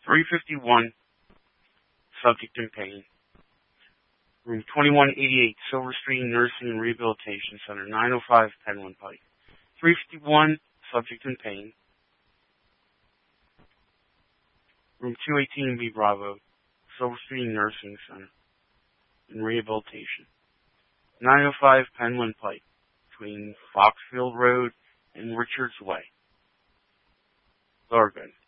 351, subject in pain. Room 2188, Silver Street Nursing and Rehabilitation Center, 905 Penland Pike. 351, subject in pain. Room 218B Bravo, Silver Street Nursing Center and Rehabilitation, 905 Penland Pike, between Foxfield Road and Richards Way. Thorben.